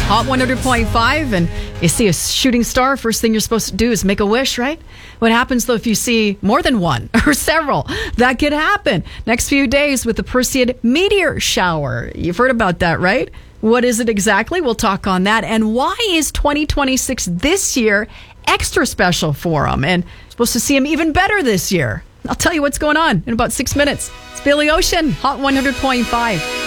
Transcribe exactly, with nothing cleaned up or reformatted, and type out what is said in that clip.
Hot one hundred point five, and you see a shooting star, first thing you're supposed to do is make a wish, right? What happens, though, if you see more than one or several? That could happen. Next few days with the Perseid meteor shower. You've heard about that, right? What is it exactly? We'll talk on that. And why is twenty twenty-six this year extra special for them? And supposed to see them even better this year. I'll tell you what's going on in about six minutes. It's Billy Ocean, Hot one hundred point five.